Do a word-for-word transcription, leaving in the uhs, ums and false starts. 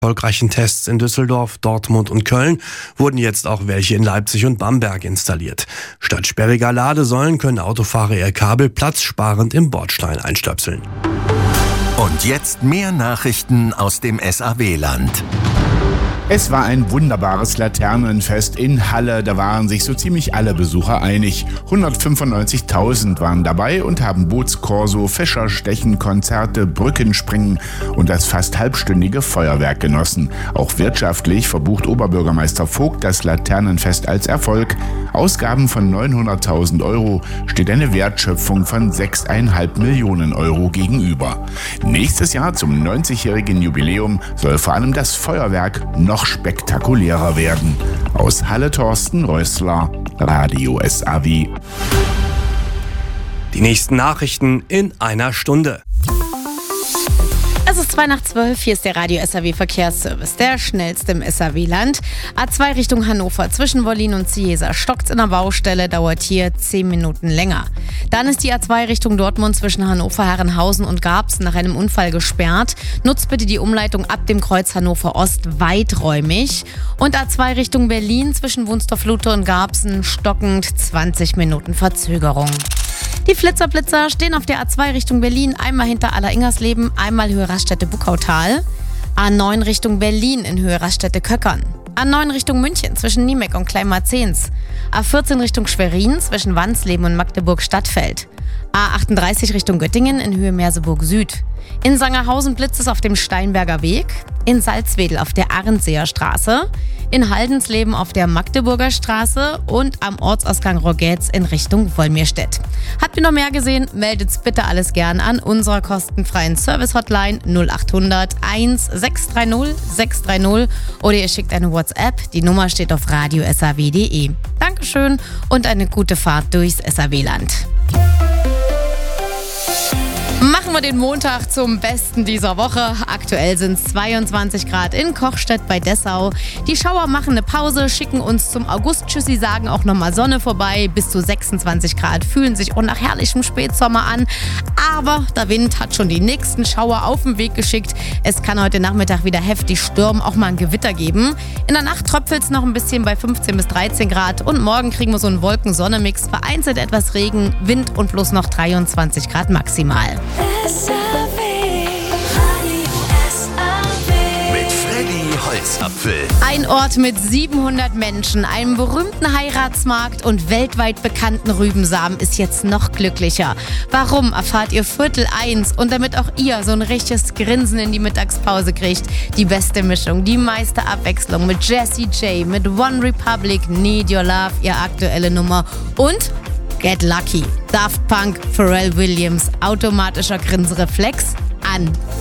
erfolgreichen Tests in Düsseldorf, Dortmund und Köln wurden jetzt auch welche in Leipzig und Bamberg installiert. Statt sperriger Ladesäulen können Autofahrer ihr Kabel platzsparend im Bordstein einstöpseln. Und jetzt mehr Nachrichten aus dem S A W-Land. Es war ein wunderbares Laternenfest in Halle. Da waren sich so ziemlich alle Besucher einig. hundertfünfundneunzigtausend waren dabei und haben Bootskorso, Fischerstechen, Konzerte, Brückenspringen und das fast halbstündige Feuerwerk genossen. Auch wirtschaftlich verbucht Oberbürgermeister Vogt das Laternenfest als Erfolg. Ausgaben von neunhunderttausend Euro steht eine Wertschöpfung von sechs Komma fünf Millionen Euro gegenüber. Nächstes Jahr zum neunzigjährigen Jubiläum soll vor allem das Feuerwerk noch spektakulärer werden. Aus Halle Thorsten Rössler, Radio S A W. Die nächsten Nachrichten in einer Stunde. Es ist zwei nach zwölf, hier ist der Radio S A W Verkehrsservice, der schnellste im S A W-Land. A zwei Richtung Hannover, zwischen Wollin und Ciesa stockt's in der Baustelle, dauert hier zehn Minuten länger. Dann ist die A zwei Richtung Dortmund zwischen Hannover, Herrenhausen und Garbsen nach einem Unfall gesperrt. Nutzt bitte die Umleitung ab dem Kreuz Hannover Ost weiträumig. Und A zwei Richtung Berlin zwischen Wunstorf-Luthe und Garbsen stockend zwanzig Minuten Verzögerung. Die Flitzerblitzer stehen auf der A zwei Richtung Berlin, einmal hinter Aller-Ingersleben, einmal Höhe Raststätte-Buckautal. A neun Richtung Berlin in Höhe Raststätte-Köckern. A neun Richtung München zwischen Niemek und Kleinmarzens. A vierzehn Richtung Schwerin zwischen Wansleben und Magdeburg-Stadtfeld. A achtunddreißig Richtung Göttingen in Höhe Merseburg Süd. In Sangerhausen blitzt es auf dem Steinberger Weg. In Salzwedel auf der Arndseer Straße. In Haldensleben auf der Magdeburger Straße und am Ortsausgang Rogetz in Richtung Wolmirstedt. Habt ihr noch mehr gesehen? Meldet's bitte alles gern an unserer kostenfreien Service-Hotline null achthundert eins sechs drei null sechs drei null oder ihr schickt eine WhatsApp. Die Nummer steht auf radio s a w punkt d e. Dankeschön und eine gute Fahrt durchs S A W-Land. Machen wir den Montag zum Besten dieser Woche. Aktuell sind es zweiundzwanzig Grad in Kochstedt bei Dessau. Die Schauer machen eine Pause, schicken uns zum August-Tschüssi, sagen auch nochmal Sonne vorbei. Bis zu sechsundzwanzig Grad fühlen sich auch nach herrlichem Spätsommer an. Aber der Wind hat schon die nächsten Schauer auf den Weg geschickt. Es kann heute Nachmittag wieder heftig stürmen, auch mal ein Gewitter geben. In der Nacht tröpfelt es noch ein bisschen bei fünfzehn bis dreizehn Grad. Und morgen kriegen wir so einen Wolken-Sonne-Mix. Vereinzelt etwas Regen, Wind und bloß noch dreiundzwanzig Grad maximal. S A W. Mit Freddy Holzapfel. Ein Ort mit siebenhundert Menschen, einem berühmten Heiratsmarkt und weltweit bekannten Rübensamen ist jetzt noch glücklicher. Warum, erfahrt ihr Viertel eins und damit auch ihr so ein richtiges Grinsen in die Mittagspause kriegt. Die beste Mischung, die meiste Abwechslung mit Jessie J, mit One Republic, Need Your Love, ihr aktuelle Nummer und Get Lucky. Daft Punk, Pharrell Williams, automatischer Grinsenreflex an.